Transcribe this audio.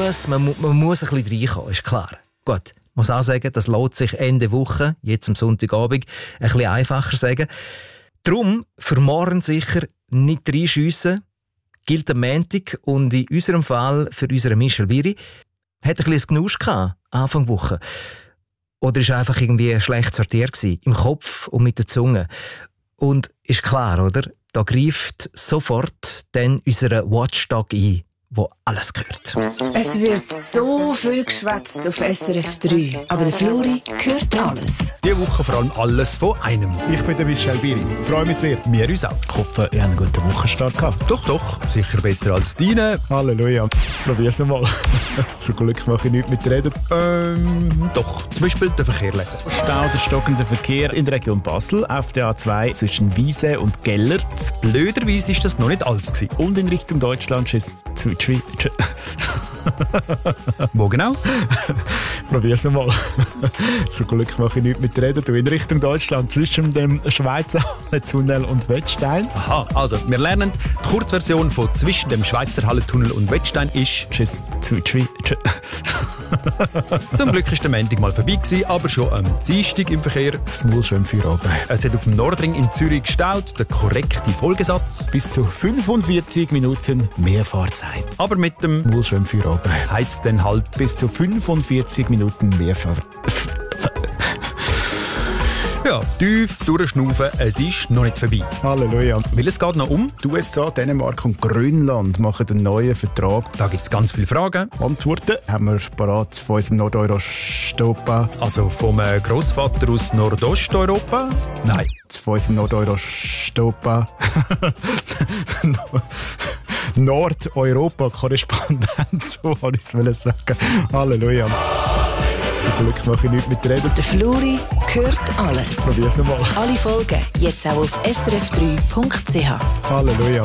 muss ein bisschen reinkommen, ist klar. Gut, ich muss auch sagen, das lässt sich Ende Woche, jetzt am Sonntagabend, ein bisschen einfacher sagen. Darum, für morgen sicher nicht reinschiessen, gilt am Montag und in unserem Fall für unseren Michel Biri hat ein bisschen ein Genusch gehabt, Anfang Woche. Oder war einfach irgendwie schlecht sortiert gewesen, im Kopf und mit der Zunge. Und ist klar, oder? Da greift sofort dann unser Watchdog ein, wo alles gehört. Es wird so viel geschwätzt auf SRF 3, aber der Flori hört alles. Diese Woche vor allem alles von einem. Ich bin der Michel Biri. Freue mich sehr. Wir uns auch. Ich hoffe, ihr habt einen guten Wochenstart gehabt. Doch, sicher besser als deine. Halleluja. Probier's mal. Zum Glück mache ich nichts mit Reden. Doch, zum Beispiel den Verkehr lesen. Stau oder stockender Verkehr in der Region Basel auf der A2 zwischen Wiese und Gellert. Blöderweise war das noch nicht alles gewesen. Und in Richtung Deutschland ist es zu Wo genau? Probier's mal. Zum Glück mache ich nichts mit Reden. In Richtung Deutschland zwischen dem Schweizer Hallentunnel und Wettstein. Aha, also wir lernen, die Kurzversion von zwischen dem Schweizer Hallentunnel und Wettstein ist Zum Glück war der Montag mal vorbei gewesen, aber schon am Dienstag im Verkehr. Das Maul schon im Feierabend. Es hat auf dem Nordring in Zürich gestaut, der korrekte Folgesatz. Bis zu 45 Minuten mehr Fahrzeit. Aber mit dem Maul schon im Feierabend. heisst es dann halt Bis zu 45 Minuten mehr ja, tief durchschnaufen, es ist noch nicht vorbei. Halleluja. Weil es geht noch um. Die USA, Dänemark und Grönland machen einen neuen Vertrag. Da gibt es ganz viele Fragen. Antworten haben wir parat von unserem Nordeurostopa. Also vom Grossvater aus Nordosteuropa? Nein. Von unserem Nordeurostopa. Nordeuropa-Korrespondent, so wollte ich es sagen. Halleluja. Zum Glück mache ich nichts mit Reden. Der Flori hört alles. Probier's mal. Alle Folgen jetzt auch auf srf3.ch. Halleluja.